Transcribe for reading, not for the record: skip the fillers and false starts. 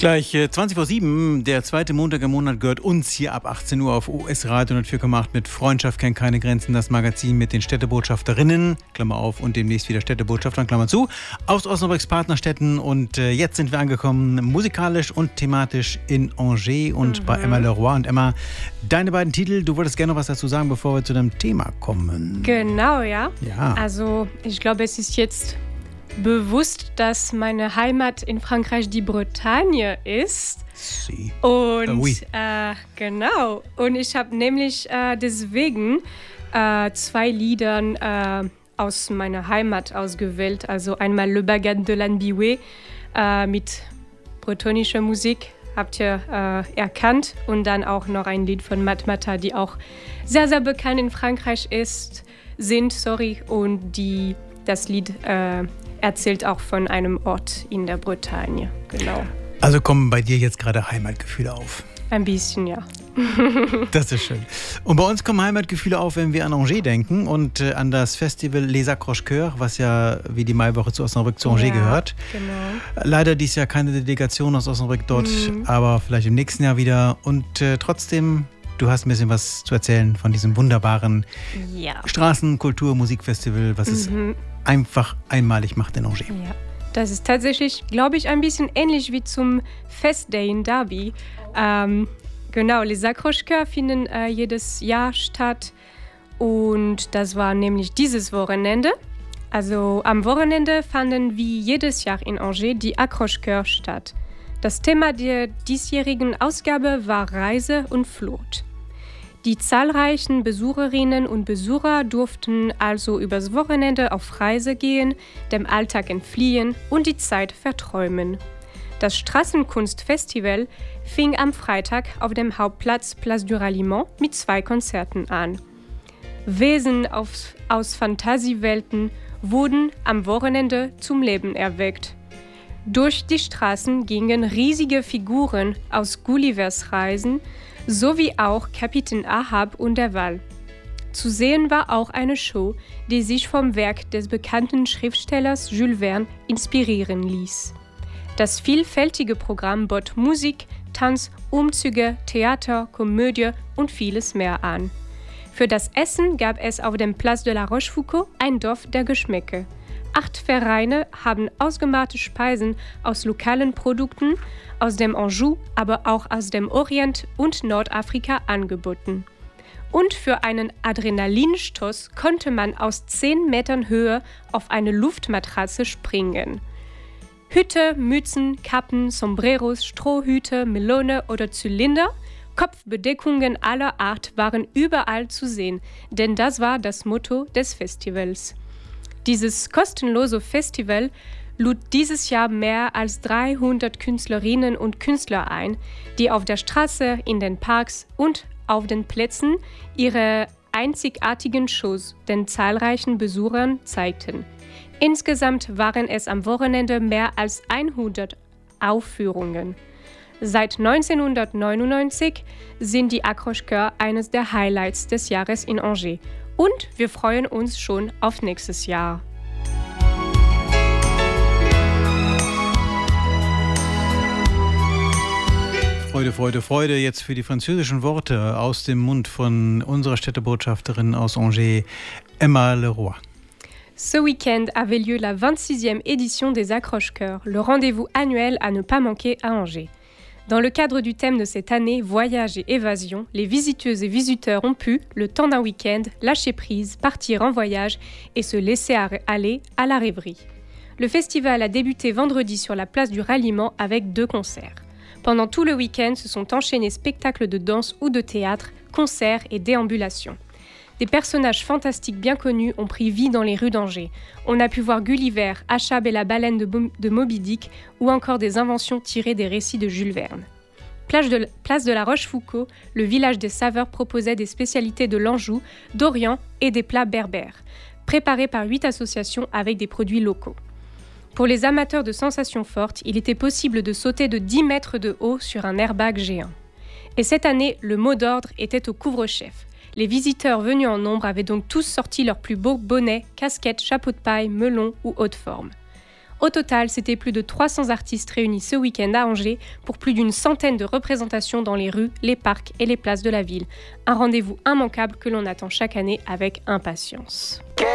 Gleich 20:07, der zweite Montag im Monat gehört uns hier ab 18 Uhr auf US Radio 104,8 mit Freundschaft kennt keine Grenzen, das Magazin mit den Städtebotschafterinnen, Klammer auf, und demnächst wieder Städtebotschaftern, Klammer zu, aus Osnabrücks Partnerstädten. Und jetzt sind wir angekommen, musikalisch und thematisch in Angers und bei Emma Leroy. Und Emma, deine beiden Titel, du wolltest gerne noch was dazu sagen, bevor wir zu dem Thema kommen. Genau, ja. Ja. Also ich glaube, es ist jetzt bewusst, dass meine Heimat in Frankreich die Bretagne ist. Si. Und Oui. Genau. Und ich habe nämlich deswegen zwei Lieder aus meiner Heimat ausgewählt. Also einmal Le Bagat de l'Anbioué mit bretonischer Musik, habt ihr erkannt. Und dann auch noch ein Lied von Matmata, die auch sehr, sehr bekannt in Frankreich sind. Und das Lied erzählt auch von einem Ort in der Bretagne. Genau. Also kommen bei dir jetzt gerade Heimatgefühle auf? Ein bisschen, ja. Das ist schön. Und bei uns kommen Heimatgefühle auf, wenn wir an Angers denken und an das Festival Les Accroche-Cœurs, was ja wie die Maiwoche zu Osnabrück zu Angers gehört. Genau. Leider dies Jahr keine Delegation aus Osnabrück dort, aber vielleicht im nächsten Jahr wieder. Und trotzdem, du hast ein bisschen was zu erzählen von diesem wunderbaren Straßen-, Kultur-, Musikfestival, was es einfach einmalig macht in Angers. Ja. Das ist tatsächlich, glaube ich, ein bisschen ähnlich wie zum Festday in Derby. Genau, Les Accroche-Cœurs finden jedes Jahr statt und das war nämlich dieses Wochenende. Also am Wochenende fanden wie jedes Jahr in Angers die Accroche-Cœurs statt. Das Thema der diesjährigen Ausgabe war Reise und Flucht. Die zahlreichen Besucherinnen und Besucher durften also übers Wochenende auf Reise gehen, dem Alltag entfliehen und die Zeit verträumen. Das Straßenkunstfestival fing am Freitag auf dem Hauptplatz Place du Ralliement mit 2 Konzerten an. Wesen aus Fantasiewelten wurden am Wochenende zum Leben erweckt. Durch die Straßen gingen riesige Figuren aus Gullivers Reisen sowie auch Kapitän Ahab und der Wal. Zu sehen war auch eine Show, die sich vom Werk des bekannten Schriftstellers Jules Verne inspirieren ließ. Das vielfältige Programm bot Musik, Tanz, Umzüge, Theater, Komödie und vieles mehr an. Für das Essen gab es auf dem Place de la Rochefoucauld ein Dorf der Geschmäcke. 8 Vereine haben ausgemachte Speisen aus lokalen Produkten aus dem Anjou, aber auch aus dem Orient und Nordafrika angeboten. Und für einen Adrenalinstoß konnte man aus 10 Metern Höhe auf eine Luftmatratze springen. Hüte, Mützen, Kappen, Sombreros, Strohhüte, Melone oder Zylinder, Kopfbedeckungen aller Art waren überall zu sehen, denn das war das Motto des Festivals. Dieses kostenlose Festival lud dieses Jahr mehr als 300 Künstlerinnen und Künstler ein, die auf der Straße, in den Parks und auf den Plätzen ihre einzigartigen Shows den zahlreichen Besuchern zeigten. Insgesamt waren es am Wochenende mehr als 100 Aufführungen. Seit 1999 sind die Accroche-Cœurs eines der Highlights des Jahres in Angers. Und wir freuen uns schon auf nächstes Jahr. Freude, Freude, Freude jetzt für die französischen Worte aus dem Mund von unserer Städtebotschafterin aus Angers, Emma Leroy. Ce week-end avait lieu la 26e édition des Accroche-Cœurs, le rendez-vous annuel à ne pas manquer à Angers. Dans le cadre du thème de cette année, voyage et évasion, les visiteuses et visiteurs ont pu, le temps d'un week-end, lâcher prise, partir en voyage et se laisser aller à la rêverie. Le festival a débuté vendredi sur la place du Ralliement avec 2 concerts. Pendant tout le week-end, se sont enchaînés spectacles de danse ou de théâtre, concerts et déambulations. Des personnages fantastiques bien connus ont pris vie dans les rues d'Angers. On a pu voir Gulliver, Achab et la baleine de Moby Dick ou encore des inventions tirées des récits de Jules Verne. Place de la Rochefoucauld, le village des saveurs proposait des spécialités de l'Anjou, d'Orient et des plats berbères, préparés par 8 associations avec des produits locaux. Pour les amateurs de sensations fortes, il était possible de sauter de 10 mètres de haut sur un airbag géant. Et cette année, le mot d'ordre était au couvre-chef. Les visiteurs venus en nombre avaient donc tous sorti leurs plus beaux bonnets, casquettes, chapeaux de paille, melons ou hautes formes. Au total, c'était plus de 300 artistes réunis ce week-end à Angers pour plus d'une centaine de représentations dans les rues, les parcs et les places de la ville. Un rendez-vous immanquable que l'on attend chaque année avec impatience.